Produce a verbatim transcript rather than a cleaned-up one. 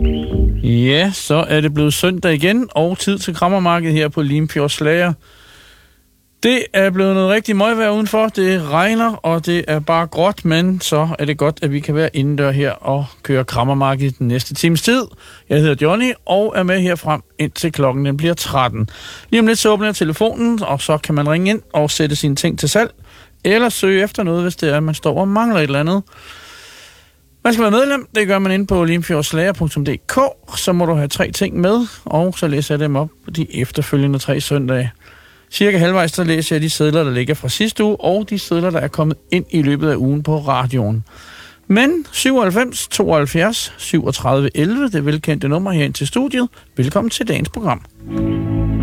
Ja, så er det blevet søndag igen, og tid til krammermarkedet her på Limfjords Slager. Det er blevet noget rigtig møgvejr udenfor. Det regner, og det er bare gråt, men så er det godt, at vi kan være indendør her og køre krammermarkedet den næste times tid. Jeg hedder Johnny og er med herfrem indtil klokken den bliver tretten. Lige om lidt så åbner jeg telefonen, og så kan man ringe ind og sætte sine ting til salg, eller søge efter noget, hvis det er, at man står og mangler et eller andet. Man skal være medlem, det gør man inde på limfjordslager punktum d k, så må du have tre ting med, og så læser jeg dem op på de efterfølgende tre søndage. Cirka halvvejs, så læser jeg de sedler, der ligger fra sidste uge, og de sedler, der er kommet ind i løbet af ugen på radioen. Men syvoghalvfems tooghalvfjerds syvogtredive elleve, det velkendte nummer her ind til studiet. Velkommen til dagens program.